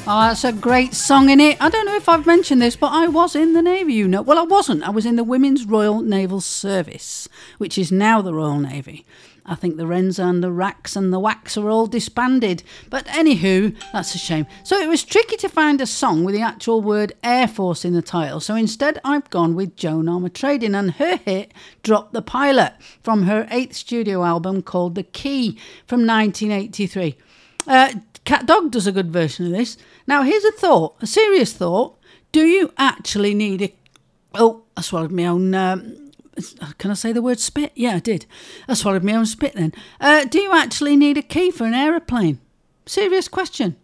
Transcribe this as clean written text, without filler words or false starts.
Oh, that's a great song, innit? I don't know if I've mentioned this, but I was in the Navy, you know. Well, I wasn't. I was in the Women's Royal Naval Service, which is now the Royal Navy. I think the Wrens and the Racks and the Whacks are all disbanded. But anywho, that's a shame. So it was tricky to find a song with the actual word Air Force in the title. So instead, I've gone with Joan Armatrading and her hit, Drop the Pilot, from her 8th studio album called The Key from 1983. Cat Dog does a good version of this. Now, here's a thought, a serious thought. Do you actually need a... Oh, I swallowed my own... can I say the word spit? Yeah, I did. I swallowed my own spit then. Do you actually need a key for an aeroplane? Serious question.